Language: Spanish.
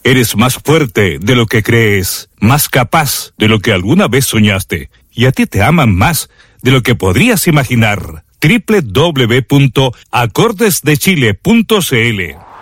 Eres más fuerte de lo que crees, más capaz de lo que alguna vez soñaste, y a ti te aman más de lo que podrías imaginar. www.acordesdechile.cl